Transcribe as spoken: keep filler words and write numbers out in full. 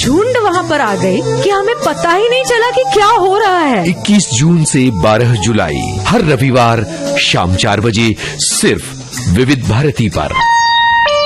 झुंड वहाँ पर आ गए कि हमें पता ही नहीं चला कि क्या हो रहा है। इक्कीस जून से बारह जुलाई हर रविवार शाम चार बजे सिर्फ विविध भारती पर।